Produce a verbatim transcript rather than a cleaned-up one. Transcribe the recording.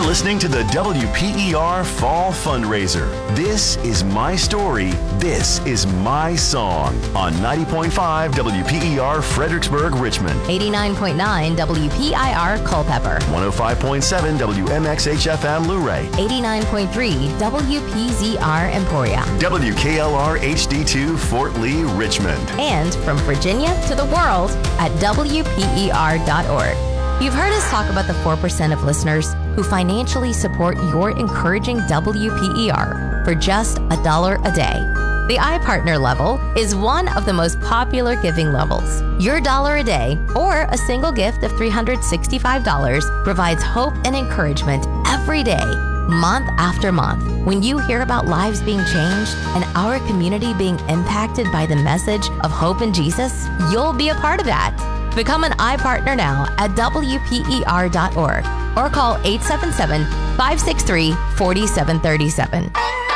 listening to the W P E R Fall Fundraiser. This is my story. This is my song on ninety point five W P E R Fredericksburg, Richmond. eighty-nine point nine W P I R Culpeper. one oh five point seven W M X H F M Luray. eighty-nine point three W P Z R Emporia. W K L R H D two Fort Lee, Richmond. And from Virginia to the world at W P E R dot org. You've heard us talk about the four percent of listeners who financially support your encouraging W P E R for just a dollar a day. The iPartner level is one of the most popular giving levels. Your dollar a day or a single gift of three hundred sixty-five dollars provides hope and encouragement every day, month after month. When you hear about lives being changed and our community being impacted by the message of hope in Jesus, you'll be a part of that. Become an iPartner now at W P E R dot org or call eight seven seven, five six three, four seven three seven.